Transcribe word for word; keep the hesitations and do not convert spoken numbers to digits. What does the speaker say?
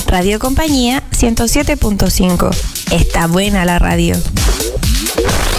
Radio Compañía ciento siete punto cinco. Está buena la radio.